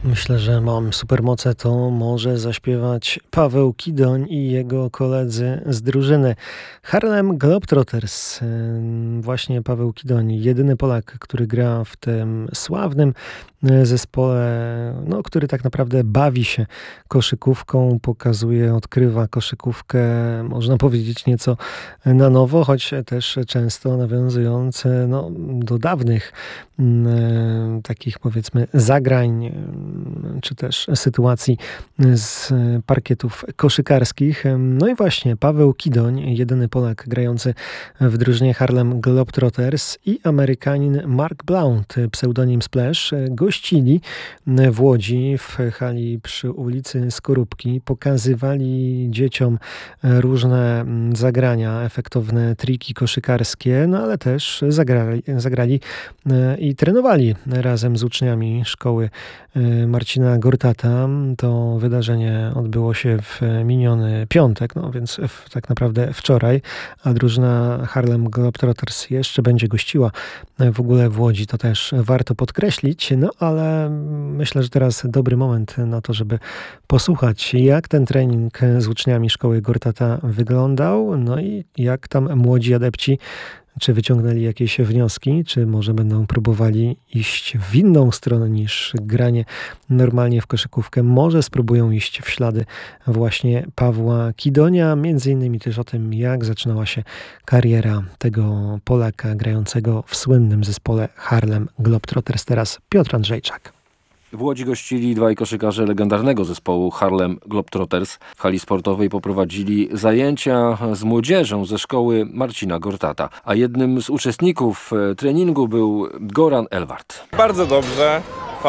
Myślę, że Mam supermoce to może zaśpiewać Paweł Kidoń i jego koledzy z drużyny Harlem Globetrotters. Właśnie Paweł Kidoń, jedyny Polak, który gra w tym sławnym zespole, który tak naprawdę bawi się koszykówką, pokazuje, odkrywa koszykówkę, można powiedzieć nieco na nowo, choć też często nawiązując do dawnych takich, powiedzmy, zagrań czy też sytuacji z parkietów koszykarskich. No i właśnie Paweł Kidoń, jedyny Polak grający w drużynie Harlem Globetrotters, i Amerykanin Mark Blount, pseudonim Splash, gościli w Łodzi w hali przy ulicy Skorupki. Pokazywali dzieciom różne zagrania, efektowne triki koszykarskie, ale też zagrali i trenowali razem z uczniami szkoły Marcina Gortata. To wydarzenie odbyło się w miniony piątek, więc tak naprawdę wczoraj, a drużyna Harlem Globetrotters jeszcze będzie gościła w ogóle w Łodzi, to też warto podkreślić, ale myślę, że teraz dobry moment na to, żeby posłuchać, jak ten trening z uczniami szkoły Gortata wyglądał, i jak tam młodzi adepci, czy wyciągnęli jakieś wnioski, czy może będą próbowali iść w inną stronę niż granie normalnie w koszykówkę. Może spróbują iść w ślady właśnie Pawła Kidonia, między innymi też o tym, jak zaczynała się kariera tego Polaka grającego w słynnym zespole Harlem Globetrotters. Teraz Piotr Andrzejczak. W Łodzi gościli dwaj koszykarze legendarnego zespołu Harlem Globetrotters. W hali sportowej poprowadzili zajęcia z młodzieżą ze szkoły Marcina Gortata, a jednym z uczestników treningu był Goran Elwart. Bardzo dobrze.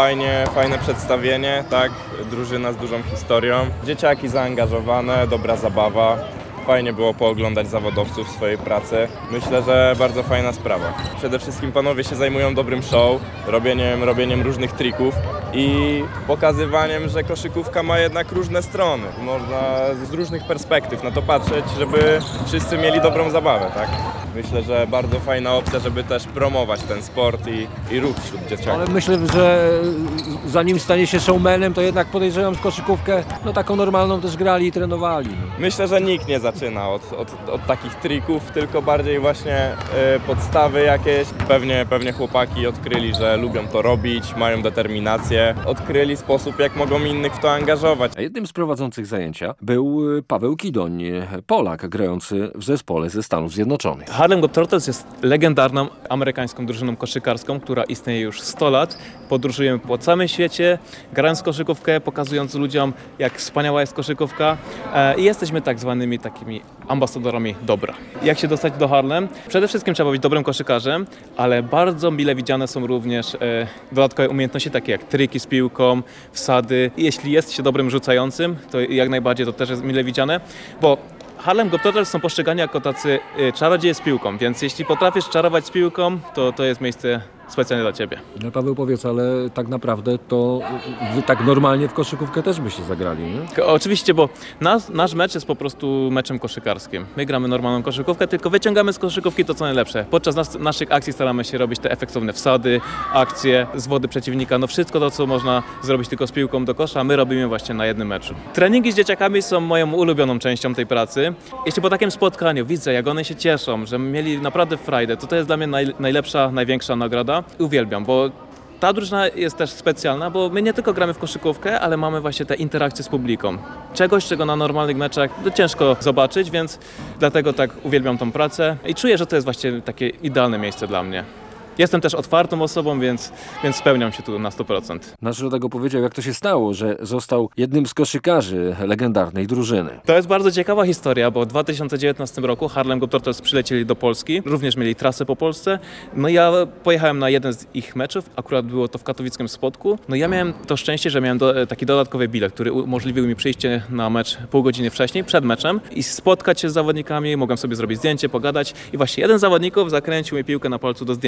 Fajne przedstawienie, tak, drużyna z dużą historią, dzieciaki zaangażowane, dobra zabawa. Fajnie było pooglądać zawodowców w swojej pracy. Myślę, że bardzo fajna sprawa. Przede wszystkim panowie się zajmują dobrym show, robieniem różnych trików i pokazywaniem, że koszykówka ma jednak różne strony. Można z różnych perspektyw na to patrzeć, żeby wszyscy mieli dobrą zabawę, tak? Myślę, że bardzo fajna opcja, żeby też promować ten sport i ruch wśród dzieciaków. Ale myślę, że zanim stanie się showmanem, to jednak podejrzewam, że koszykówkę taką normalną też grali i trenowali. Myślę, że nikt nie zaczyna od takich trików, tylko bardziej właśnie podstawy jakieś. Pewnie chłopaki odkryli, że lubią to robić, mają determinację, odkryli sposób, jak mogą innych w to angażować. A jednym z prowadzących zajęcia był Paweł Kidoń, Polak grający w zespole ze Stanów Zjednoczonych. Harlem Globetrotters jest legendarną amerykańską drużyną koszykarską, która istnieje już 100 lat. Podróżujemy po całym świecie, grając koszykówkę, pokazując ludziom, jak wspaniała jest koszykówka i jesteśmy tak zwanymi takimi ambasadorami dobra. Jak się dostać do Harlem? Przede wszystkim trzeba być dobrym koszykarzem, ale bardzo mile widziane są również dodatkowe umiejętności takie jak triki z piłką, wsady. Jeśli jest się dobrym rzucającym, to jak najbardziej to też jest mile widziane, bo Harlem Globetrotters są postrzegani jako tacy czarodzieje z piłką, więc jeśli potrafisz czarować z piłką, to jest miejsce specjalnie dla Ciebie. No Paweł, powiedz, ale tak naprawdę to wy tak normalnie w koszykówkę też byście zagrali, nie? Oczywiście, bo nasz mecz jest po prostu meczem koszykarskim. My gramy normalną koszykówkę, tylko wyciągamy z koszykówki to, co najlepsze. Podczas naszych akcji staramy się robić te efektowne wsady, akcje z wody przeciwnika, wszystko to, co można zrobić tylko z piłką do kosza, my robimy właśnie na jednym meczu. Treningi z dzieciakami są moją ulubioną częścią tej pracy. Jeśli po takim spotkaniu widzę, jak one się cieszą, że mieli naprawdę frajdę, to jest dla mnie najlepsza, największa nagroda. Uwielbiam, bo ta drużyna jest też specjalna, bo my nie tylko gramy w koszykówkę, ale mamy właśnie te interakcje z publiką. Czegoś, czego na normalnych meczach ciężko zobaczyć, więc dlatego tak uwielbiam tą pracę i czuję, że to jest właśnie takie idealne miejsce dla mnie. Jestem też otwartą osobą, więc spełniam się tu na 100%. Nasz Rodego powiedział, jak to się stało, że został jednym z koszykarzy legendarnej drużyny. To jest bardzo ciekawa historia, bo w 2019 roku Harlem Globetrotters przylecieli do Polski, również mieli trasę po Polsce. Ja pojechałem na jeden z ich meczów, akurat było to w katowickim Spodku. Ja miałem to szczęście, że miałem taki dodatkowy bilet, który umożliwił mi przyjście na mecz pół godziny wcześniej, przed meczem i spotkać się z zawodnikami, mogłem sobie zrobić zdjęcie, pogadać i właśnie jeden z zawodników zakręcił mi piłkę na palcu do zdjęcia.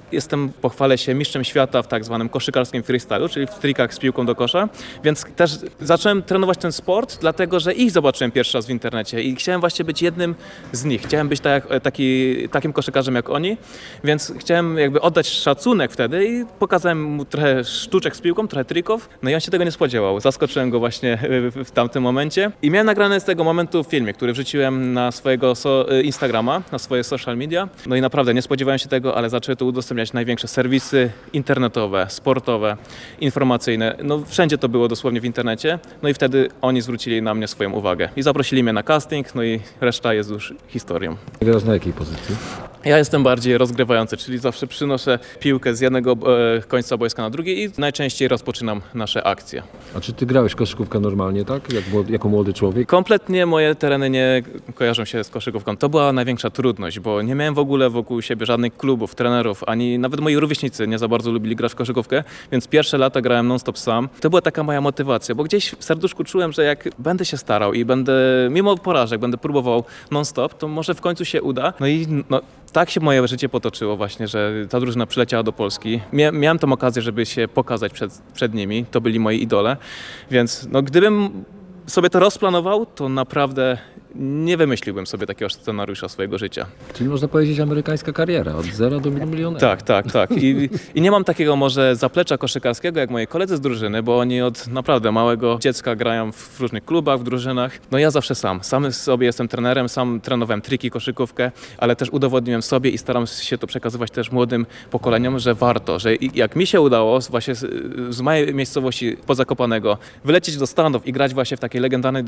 pochwalę się mistrzem świata w tak zwanym koszykarskim freestylu, czyli w trikach z piłką do kosza, więc też zacząłem trenować ten sport, dlatego że ich zobaczyłem pierwszy raz w internecie i chciałem właśnie być jednym z nich. Chciałem być takim koszykarzem jak oni, więc chciałem jakby oddać szacunek wtedy i pokazałem mu trochę sztuczek z piłką, trochę trików, no i on się tego nie spodziewał. Zaskoczyłem go właśnie w tamtym momencie i miałem nagrane z tego momentu filmik, który wrzuciłem na swojego Instagrama, na swoje social media. No i naprawdę nie spodziewałem się tego, ale zaczęły to udostępniać największe serwisy internetowe, sportowe, informacyjne. No wszędzie to było dosłownie w internecie. No i wtedy oni zwrócili na mnie swoją uwagę i zaprosili mnie na casting, no i reszta jest już historią. Grasz na jakiej pozycji? Ja jestem bardziej rozgrywający, czyli zawsze przynoszę piłkę z jednego końca boiska na drugi i najczęściej rozpoczynam nasze akcje. A czy ty grałeś koszykówkę normalnie, tak? Jako młody człowiek? Kompletnie moje tereny nie kojarzą się z koszykówką. To była największa trudność, bo nie miałem w ogóle wokół siebie żadnych klubów, trenerów, ani nawet moi rówieśnicy nie za bardzo lubili grać w koszykówkę, więc pierwsze lata grałem non-stop sam. To była taka moja motywacja, bo gdzieś w serduszku czułem, że jak będę się starał i będę, mimo porażek, będę próbował non-stop, to może w końcu się uda. No i tak się moje życie potoczyło właśnie, że ta drużyna przyleciała do Polski. Miałem tą okazję, żeby się pokazać przed nimi. To byli moi idole, więc gdybym sobie to rozplanował, to naprawdę nie wymyśliłbym sobie takiego scenariusza swojego życia. Czyli można powiedzieć amerykańska kariera, od 0 do milionera. Tak. I nie mam takiego może zaplecza koszykarskiego jak moi koledzy z drużyny, bo oni od naprawdę małego dziecka grają w różnych klubach, w drużynach. No ja zawsze sam sobie jestem trenerem, sam trenowałem triki, koszykówkę, ale też udowodniłem sobie i staram się to przekazywać też młodym pokoleniom, że warto, że jak mi się udało właśnie z mojej miejscowości Podzakopanego wylecieć do Stanów i grać właśnie w takiej legendarnej